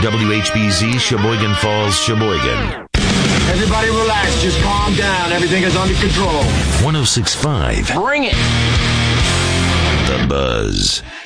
WHBZ, Sheboygan Falls, Sheboygan. Everybody relax. Just calm down. Everything is under control. 106.5. Bring it. The Buzz.